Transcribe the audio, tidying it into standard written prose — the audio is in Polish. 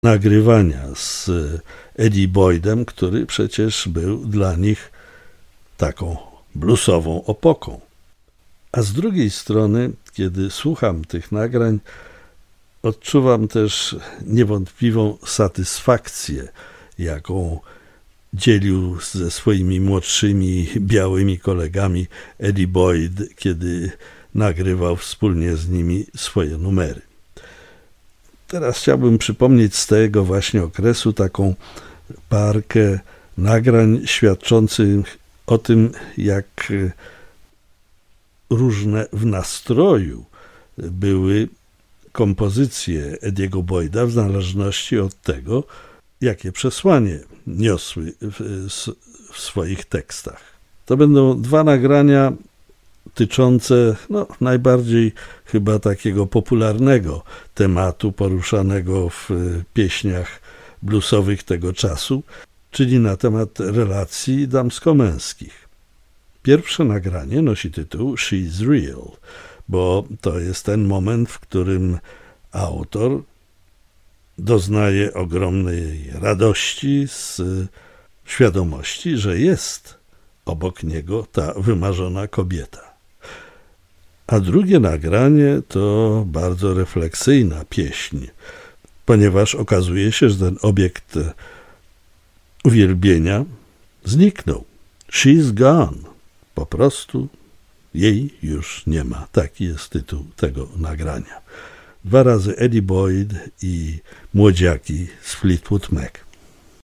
nagrywania z Eddie Boydem, który przecież był dla nich taką bluesową opoką. A z drugiej strony, kiedy słucham tych nagrań, odczuwam też niewątpliwą satysfakcję, jaką dzielił ze swoimi młodszymi, białymi kolegami Eddie Boyd, kiedy nagrywał wspólnie z nimi swoje numery. Teraz chciałbym przypomnieć z tego właśnie okresu taką parkę nagrań świadczących o tym, jak różne w nastroju były kompozycje Eddiego Boyda w zależności od tego, jakie przesłanie niosły w swoich tekstach. To będą dwa nagrania tyczące najbardziej chyba takiego popularnego tematu poruszanego w pieśniach bluesowych tego czasu, czyli na temat relacji damsko-męskich. Pierwsze nagranie nosi tytuł She's Real, bo to jest ten moment, w którym autor doznaje ogromnej radości z świadomości, że jest obok niego ta wymarzona kobieta. A drugie nagranie to bardzo refleksyjna pieśń, ponieważ okazuje się, że ten obiekt uwielbienia zniknął. She's gone. Po prostu jej już nie ma. Taki jest tytuł tego nagrania. 2 razy Eddie Boyd i młodziaki z Fleetwood Mac.